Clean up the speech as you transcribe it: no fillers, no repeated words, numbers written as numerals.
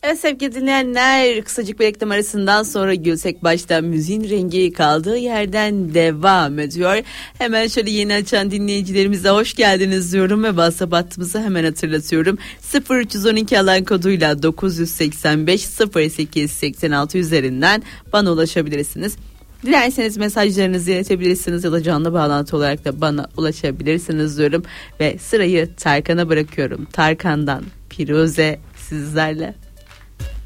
Evet sevgili dinleyenler, kısacık bir reklam arasından sonra Gülsek Baş'tan müziğin rengi kaldığı yerden devam ediyor. Hemen şöyle yeni açan dinleyicilerimize hoş geldiniz diyorum ve WhatsApp hattımızı hemen hatırlatıyorum. 0312 alan koduyla 985 0886 üzerinden bana ulaşabilirsiniz. Dilerseniz mesajlarınızı iletebilirsiniz ya da canlı bağlantı olarak da bana ulaşabilirsiniz diyorum. Ve sırayı Tarkan'a bırakıyorum. Tarkan'dan Firuze sizlerle.